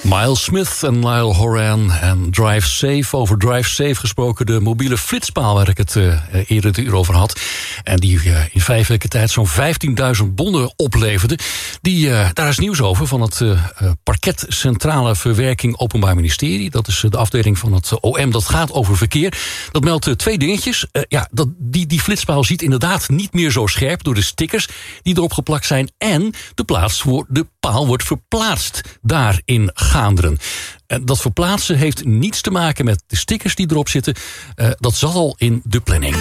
Miles Smith en Niall Horan en Drive Safe. Over Drive Safe gesproken, de mobiele flitspaal waar ik het eerder het uur over had. En die in 5 weken tijd zo'n 15.000 bonnen opleverde. Daar is nieuws over van het Parket Centrale Verwerking Openbaar Ministerie. Dat is de afdeling van het OM dat gaat over verkeer. Dat meldt 2 dingetjes. Die flitspaal ziet inderdaad niet meer zo scherp door de stickers die erop geplakt zijn. En de paal wordt verplaatst daar in Gaanderen. Dat verplaatsen heeft niets te maken met de stickers die erop zitten. Dat zat al in de planning.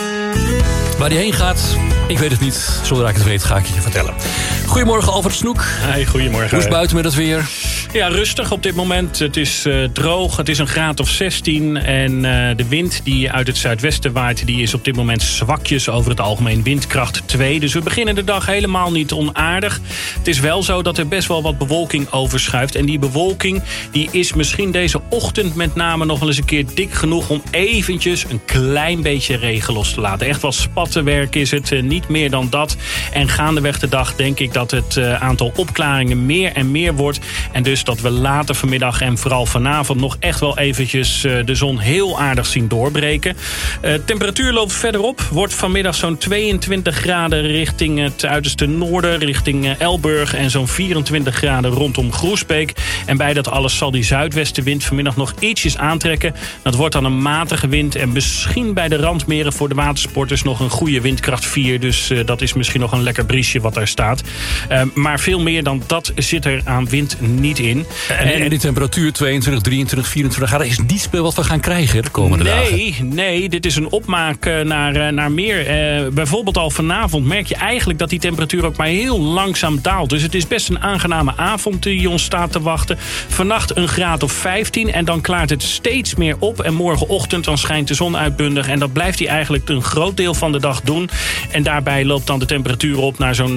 Waar die heen gaat, ik weet het niet. Zodra ik het weet, ga ik je vertellen. Goedemorgen, Alfred Snoek. Hey, goedemorgen. Hoe is het buiten met het weer? Ja, rustig op dit moment. Het is droog, het is een graad of 16. En de wind die uit het zuidwesten waait, die is op dit moment zwakjes over het algemeen windkracht 2. Dus we beginnen de dag helemaal niet onaardig. Het is wel zo dat er best wel wat bewolking overschuift. En die bewolking die is misschien deze ochtend met name nog wel eens een keer dik genoeg om eventjes een klein beetje regen los te laten. Echt wel spattenwerk is het, niet meer dan dat. En gaandeweg de dag denk ik dat het aantal opklaringen meer en meer wordt. En dus dat we later vanmiddag en vooral vanavond nog echt wel eventjes de zon heel aardig zien doorbreken. Temperatuur loopt verder op. Wordt vanmiddag zo'n 22 graden richting het uiterste noorden, richting Elburg. En zo'n 24 graden rondom Groesbeek. En bij dat alles zal die zuidwestenwind vanmiddag nog ietsjes aantrekken. Dat wordt dan een matige wind. En misschien bij de randmeren voor de watersporters nog een goede windkracht 4. Dus dat is misschien nog een lekker briesje wat daar staat. Maar veel meer dan dat zit er aan wind niet in. En die temperatuur 22, 23, 24 graden is niet veel wat we gaan krijgen de komende dagen. Nee, dit is een opmaak naar meer. Bijvoorbeeld al vanavond merk je eigenlijk dat die temperatuur ook maar heel langzaam daalt. Dus het is best een aangename avond die ons staat te wachten. Vannacht een graad of 15 en dan klaart het steeds meer op. En morgenochtend dan schijnt de zon uitbundig. En dat blijft hij eigenlijk een groot deel van de dag doen. En daarbij loopt dan de temperatuur op naar zo'n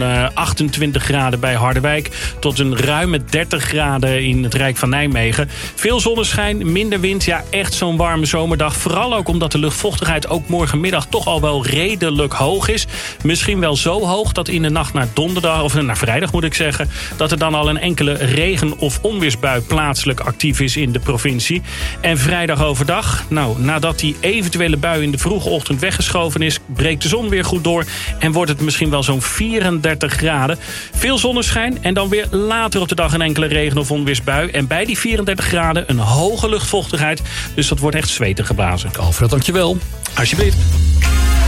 28 graden bij Harderwijk. Tot een ruime 30 graden in het Rijk van Nijmegen. Veel zonneschijn, minder wind. Ja, echt zo'n warme zomerdag. Vooral ook omdat de luchtvochtigheid ook morgenmiddag toch al wel redelijk hoog is. Misschien wel zo hoog dat in de nacht naar donderdag, of naar vrijdag moet ik zeggen, dat er dan al een enkele regen- of onweersbui plaatselijk actief is in de provincie. En vrijdag overdag, nadat die eventuele bui in de vroege ochtend weggeschoven is, breekt de zon weer goed door en wordt het misschien wel zo'n 34 graden. Veel zonneschijn en dan weer later op de dag een enkele regen- of onweersbui. En bij die 34 graden een hoge luchtvochtigheid. Dus dat wordt echt zweten geblazen. Alfred, dankjewel. Alsjeblieft.